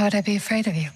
would I be afraid of you?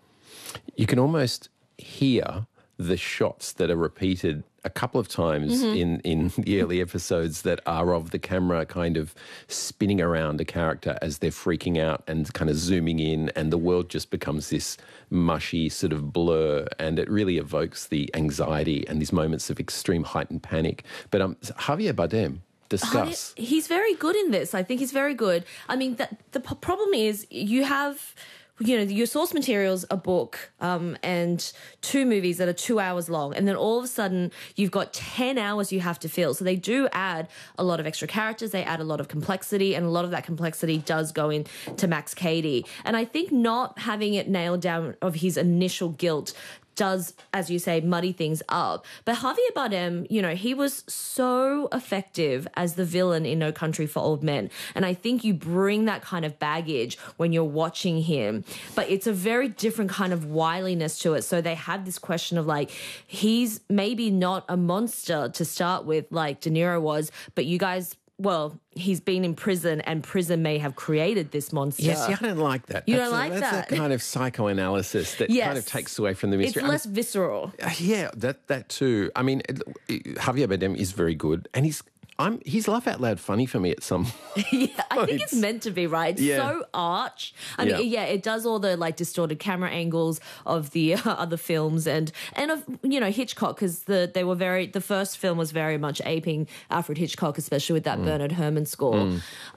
You can almost hear the shots that are repeated a couple of times in the early episodes that are of the camera kind of spinning around a character as they're freaking out and kind of zooming in, and the world just becomes this mushy sort of blur, and it really evokes the anxiety and these moments of extreme heightened panic. But Javier Bardem, discuss. He's very good in this. I think he's very good. I mean, the problem is you have... your source material's a book and 2 movies that are 2 hours long, and then all of a sudden you've got 10 hours you have to fill. So they do add a lot of extra characters, they add a lot of complexity, and a lot of that complexity does go into Max Cady. And I think not having it nailed down of his initial guilt does, as you say, muddy things up. But Javier Bardem, he was so effective as the villain in No Country for Old Men. And I think you bring that kind of baggage when you're watching him. But it's a very different kind of wiliness to it. So they have this question of like, he's maybe not a monster to start with like De Niro was, but you guys... Well, he's been in prison and prison may have created this monster. Yes, I don't like that. You don't like that? That's a kind of psychoanalysis that kind of takes away from the mystery. It's less visceral. Yeah, that too. I mean, Javier Bardem is very good, and he's laugh out loud funny for me at some Yeah, I think it's meant to be, right? It's so arch. I mean, it does all the like distorted camera angles of the other films and of Hitchcock, because the first film was very much aping Alfred Hitchcock, especially with that Bernard Herrmann score.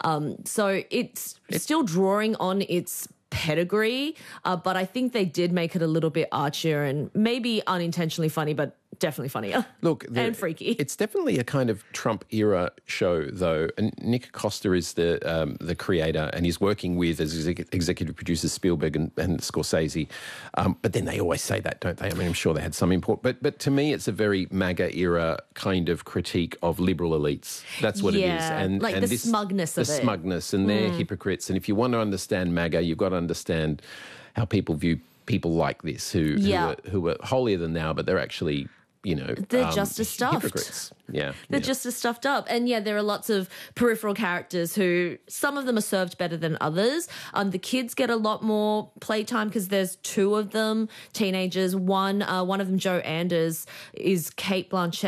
So it's still drawing on its pedigree, but I think they did make it a little bit archier and maybe unintentionally funny, but definitely funnier. Look, and freaky. It's definitely a kind of Trump era show, though. And Nick Costa is the creator, and he's working with as executive producers Spielberg and Scorsese. But then they always say that, don't they? I mean, I'm sure they had some import. But to me, it's a very MAGA era kind of critique of liberal elites. That's what it is. And the smugness of it. The smugness, and they're hypocrites. And if you want to understand MAGA, you've got to understand how people view people like this who are holier than thou, but they're actually... they're just as stuffed. Hypocrites. Yeah. They're just as stuffed up. And there are lots of peripheral characters who, some of them are served better than others. The kids get a lot more playtime because there's 2 of them, teenagers. One of them, Joe Anders, is Kate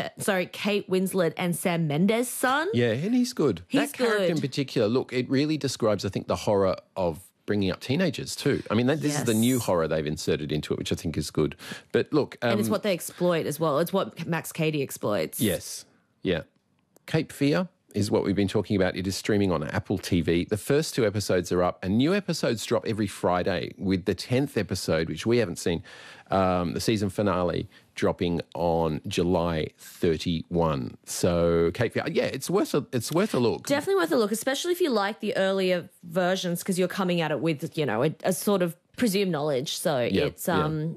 Winslet and Sam Mendes' son. Yeah, and he's good. He's that character good. in particular, look, it really describes, I think, the horror of bringing up teenagers too. I mean, this is the new horror they've inserted into it, which I think is good. But look... and it's what they exploit as well. It's what Max Cady exploits. Yes, yeah. Cape Fear is what we've been talking about. It is streaming on Apple TV. The first 2 episodes are up, and new episodes drop every Friday, with the 10th episode, which we haven't seen, the season finale, dropping on July 31. So, Cape Fear, it's worth a look. Definitely worth a look, especially if you like the earlier versions, because you're coming at it with, a sort of presumed knowledge. So it's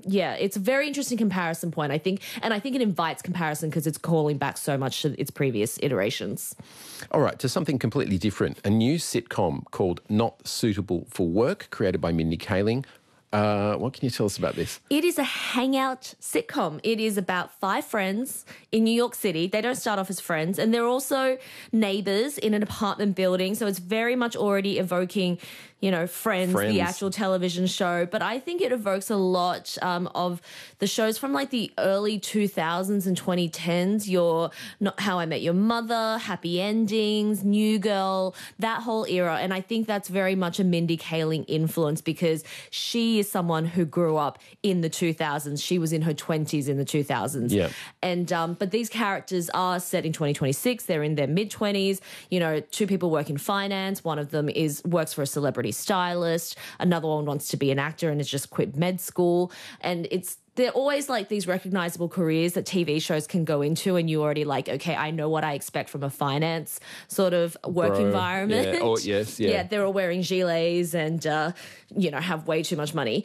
a very interesting comparison point, I think. And I think it invites comparison because it's calling back so much to its previous iterations. All right, to something completely different. A new sitcom called Not Suitable for Work, created by Mindy Kaling. What can you tell us about this? It is a hangout sitcom. It is about 5 friends in New York City. They don't start off as friends, and they're also neighbours in an apartment building. So it's very much already evoking, Friends, the actual television show. But I think it evokes a lot of the shows from like the early 2000s and 2010s. How I Met Your Mother, Happy Endings, New Girl, that whole era. And I think that's very much a Mindy Kaling influence because she is someone who grew up in the 2000s. She was in her 20s in the 2000s. Yeah. And but these characters are set in 2026. They're in their mid-20s. 2 people work in finance. One of them works for a celebrity stylist. Another one wants to be an actor and has just quit med school. And they're always like these recognizable careers that TV shows can go into, and you already like, okay, I know what I expect from a finance sort of work environment. Yeah. Oh, yes, yeah. Yeah, they're all wearing gilets and, have way too much money.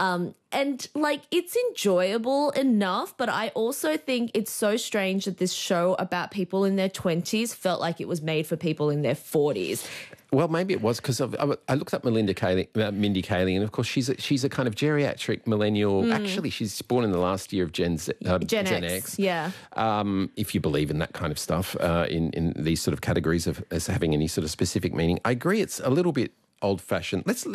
And like, it's enjoyable enough, but I also think it's so strange that this show about people in their 20s felt like it was made for people in their 40s. Well, maybe it was because I looked up Mindy Kaling, and of course she's a kind of geriatric millennial. Actually, she's born in the last year of Gen X. Yeah. If you believe in that kind of stuff, in these sort of categories as having any sort of specific meaning, I agree. It's a little bit old-fashioned.